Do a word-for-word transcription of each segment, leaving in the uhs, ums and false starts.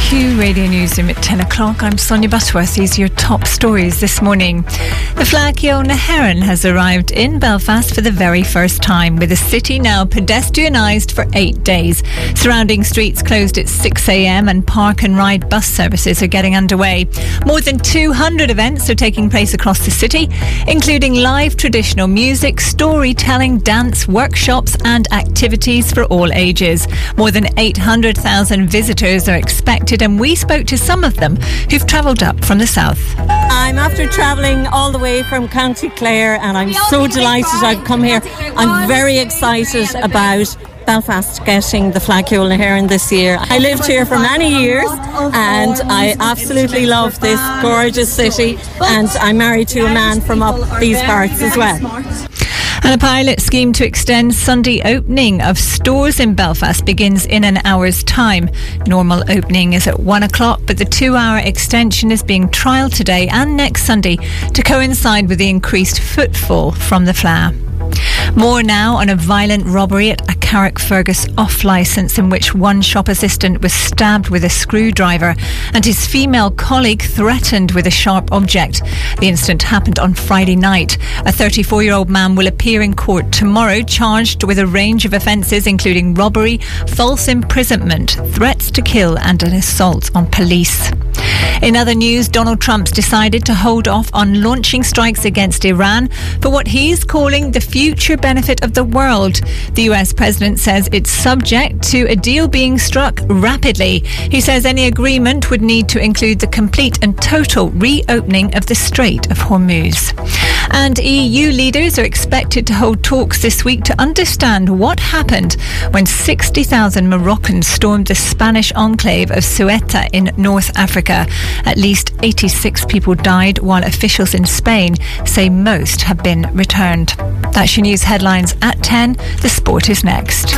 Q Radio Newsroom at ten o'clock. I'm Sonia Butterworth. These are your top stories this morning. The Flacio na hÉireann has arrived in Belfast for the very first time, with the city now pedestrianised for eight days. Surrounding streets closed at six a.m. and park and ride bus services are getting underway. More than two hundred events are taking place across the city, including live traditional music, storytelling, dance, workshops and activities for all ages. More than eight hundred thousand visitors are expected, and we spoke to some of them who've travelled up from the south. I'm after travelling all the way from County Clare, and I'm so delighted I've come here. I'm very excited about Belfast getting the Flacio na hÉireann this year. I lived here for many years and I absolutely love this gorgeous city, and I'm married to a man from up these parts as well. And a pilot scheme to extend Sunday opening of stores in Belfast begins in an hour's time. Normal opening is at one o'clock, but the two-hour extension is being trialled today and next Sunday to coincide with the increased footfall from the Fleadh. More now on a violent robbery at a Carrickfergus off-licence, in which one shop assistant was stabbed with a screwdriver and his female colleague threatened with a sharp object. The incident happened on Friday night. A thirty-four-year-old man will appear in court tomorrow, charged with a range of offences including robbery, false imprisonment, threats to kill and an assault on police. In other news, Donald Trump's decided to hold off on launching strikes against Iran for what he's calling the future benefit of the world. The U S president says it's subject to a deal being struck rapidly. He says any agreement would need to include the complete and total reopening of the Strait of Hormuz. And E U leaders are expected to hold talks this week to understand what happened when sixty thousand Moroccans stormed the Spanish enclave of Ceuta in North Africa. At least eighty-six people died, while officials in Spain say most have been returned. That's your news headlines at ten. The sport is next.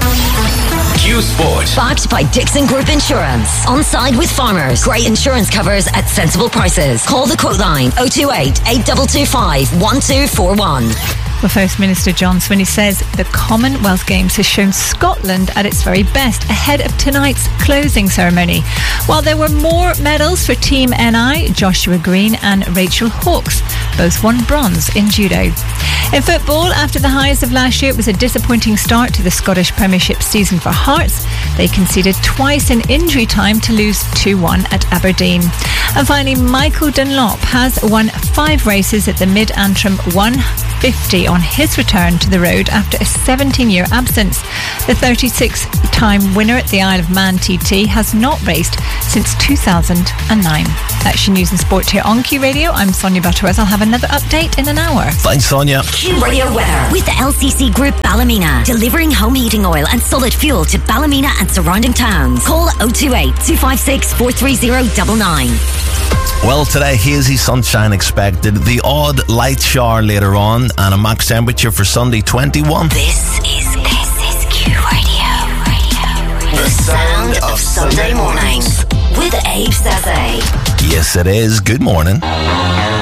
Q Sport. Backed by Dixon Group Insurance. On side with farmers. Great insurance covers at sensible prices. Call the quote line oh two eight, eight two two five, one two four one. Well, First Minister John Swinney says the Commonwealth Games has shown Scotland at its very best ahead of tonight's closing ceremony. While there were more medals for Team N I, Joshua Green and Rachel Hawkes both won bronze in judo. In football, after the highs of last year, it was a disappointing start to the Scottish Premiership season for Hearts. They conceded twice in injury time to lose two one at Aberdeen. And finally, Michael Dunlop has won five races at the Mid-Antrim one fifty on his return to the road after a seventeen-year absence. The thirty-six-time winner at the Isle of Man T T has not raced since two thousand nine. That's your news and sport here on Q Radio. I'm Sonia Butterworth. I'll have another update in an hour. Thanks, Sonia. Q Radio weather with the L C C Group Ballymena, delivering home heating oil and solid fuel to Ballymena and surrounding towns. Call oh two eight, two five six, four three oh nine nine. Well, today, hazy sunshine expected, the odd light shower later on, and a max temperature for Sunday twenty-one. This is this is Q Radio. Radio. The sound of Sunday mornings with Abe Sese. Yes, it is. Good morning.